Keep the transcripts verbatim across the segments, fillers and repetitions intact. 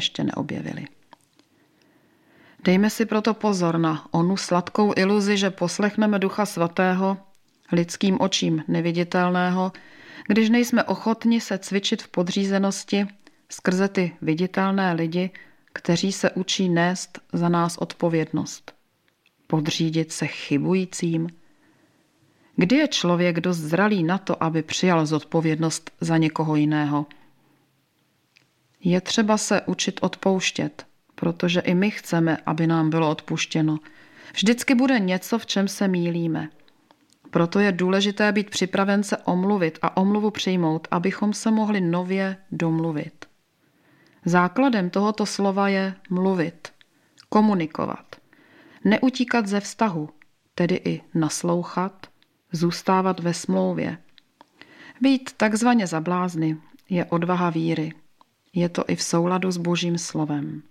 ještě neobjevili. Dejme si proto pozor na onu sladkou iluzi, že poslechneme Ducha Svatého, lidským očím neviditelného, když nejsme ochotni se cvičit v podřízenosti skrze ty viditelné lidi, kteří se učí nést za nás odpovědnost. Podřídit se chybujícím. Kdy je člověk dost zralý na to, aby přijal zodpovědnost za někoho jiného? Je třeba se učit odpouštět, protože i my chceme, aby nám bylo odpuštěno. Vždycky bude něco, v čem se mýlíme. Proto je důležité být připraven se omluvit a omluvu přijmout, abychom se mohli nově domluvit. Základem tohoto slova je mluvit, komunikovat, neutíkat ze vztahu, tedy i naslouchat, zůstávat ve smlouvě. Být takzvaně za blázny je odvaha víry. Je to i v souladu s Božím slovem.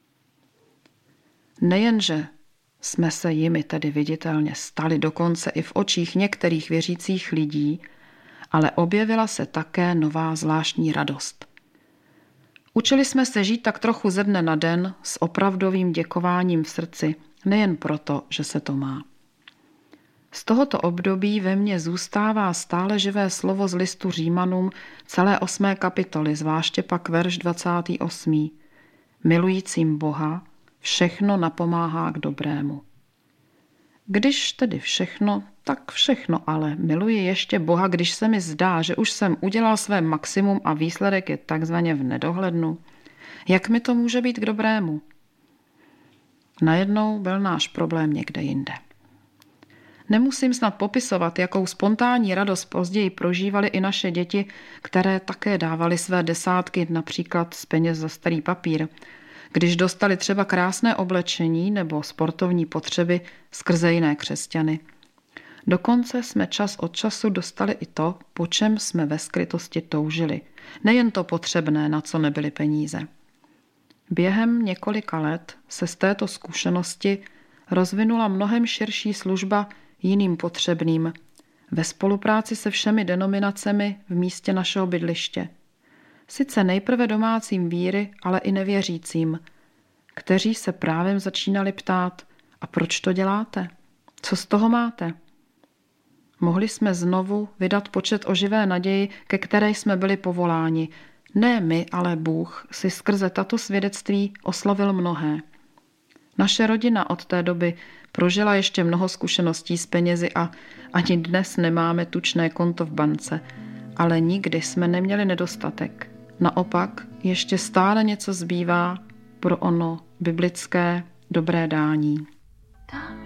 Nejenže jsme se jimi tedy viditelně stali dokonce i v očích některých věřících lidí, ale objevila se také nová zvláštní radost. Učili jsme se žít tak trochu ze dne na den s opravdovým děkováním v srdci, nejen proto, že se to má. Z tohoto období ve mně zůstává stále živé slovo z listu Římanům celé osmé kapitoly, zvláště pak verš dvacátý osmý Milujícím Boha všechno napomáhá k dobrému. Když tedy všechno, tak všechno, ale miluji ještě Boha, když se mi zdá, že už jsem udělal své maximum a výsledek je takzvaně v nedohlednu. Jak mi to může být k dobrému? Najednou byl náš problém někde jinde. Nemusím snad popisovat, jakou spontánní radost později prožívali i naše děti, které také dávaly své desátky například z peněz za starý papír, když dostali třeba krásné oblečení nebo sportovní potřeby skrze jiné křesťany. Dokonce jsme čas od času dostali i to, po čem jsme ve skrytosti toužili. Nejen to potřebné, na co nebyly peníze. Během několika let se z této zkušenosti rozvinula mnohem širší služba jiným potřebným ve spolupráci se všemi denominacemi v místě našeho bydliště. Sice nejprve domácím víry, ale i nevěřícím, kteří se právem začínali ptát, a proč to děláte? Co z toho máte? Mohli jsme znovu vydat počet o živé naději, ke které jsme byli povoláni. Ne my, ale Bůh si skrze tato svědectví oslavil mnohé. Naše rodina od té doby prožila ještě mnoho zkušeností s penězi a ani dnes nemáme tučné konto v bance, ale nikdy jsme neměli nedostatek. Naopak ještě stále něco zbývá pro ono biblické dobré dání. Tam